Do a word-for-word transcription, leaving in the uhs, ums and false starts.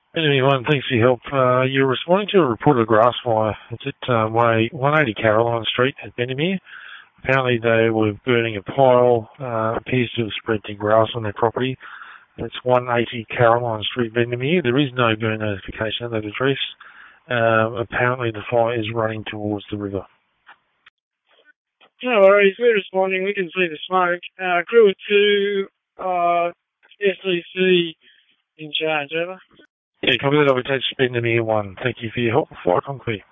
Anyway, one, thanks for your help. Uh, you're responding to a report of grass fire. It's at uh, one eighty Caroline Street at Bendemeer. Apparently they were burning a pile, uh, appears to have spread to grass on their property. It's one eighty Caroline Street, Bendemeer. There is no burn notification at that address. Uh, apparently the fire is running towards the river. No worries, we're responding. We can see the smoke. Uh, crew two, uh, S C C in charge, over. Yeah, copy that. I'll attach Bendemeer one. Thank you for your help. Fire Concrete.